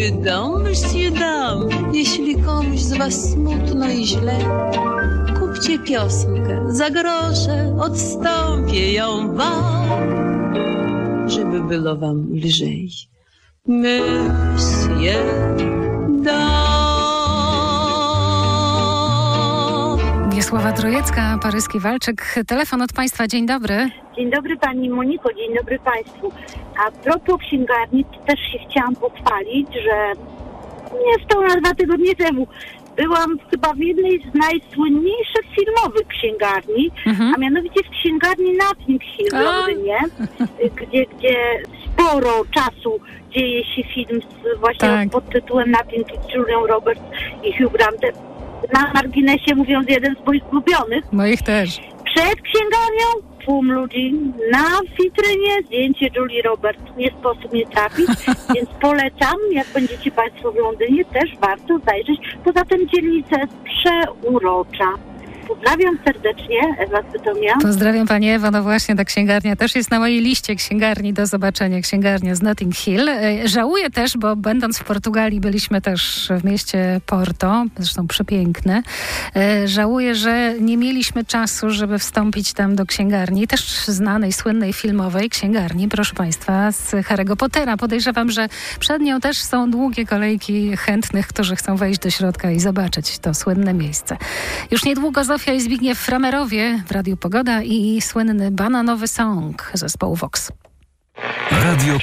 monsieur dame, jeśli komuś z was smutno i źle, kupcie piosenkę, za grosze odstąpię ją wam, żeby było wam lżej. Monsieur dame. Wiesława Trojecka, Paryski Walczyk. Telefon od państwa. Dzień dobry. Dzień dobry pani Moniko, dzień dobry państwu. A propos księgarni, to też się chciałam pochwalić, że niespełna 2 tygodnie temu byłam chyba w jednej z najsłynniejszych filmowych księgarni, a mianowicie w księgarni Notting Hill w Londynie, gdzie sporo czasu dzieje się film właśnie pod tytułem Notting Hill z Julią Roberts i Hugh Grantem. Na marginesie mówiąc, jeden z moich ulubionych. Moich też. Przed księgarnią tłum ludzi, na witrynie zdjęcie Julii Roberts. Nie sposób nie trafić, więc polecam, jak będziecie państwo w Londynie, też warto zajrzeć. Poza tym dzielnica jest przeurocza. Pozdrawiam serdecznie, Ewa Sytomia. Pozdrawiam pani Ewa, no właśnie ta księgarnia też jest na mojej liście księgarni do zobaczenia, księgarnia z Notting Hill. Żałuję też, bo będąc w Portugalii byliśmy też w mieście Porto, zresztą przepiękne. Żałuję, że nie mieliśmy czasu, żeby wstąpić tam do księgarni, też znanej, słynnej filmowej księgarni, proszę państwa, z Harry'ego Pottera. Podejrzewam, że przed nią też są długie kolejki chętnych, którzy chcą wejść do środka i zobaczyć to słynne miejsce. Już niedługo Zofia i Zbigniew w Framerowie w Radiu Pogoda i słynny bananowy song zespołu Vox. Radio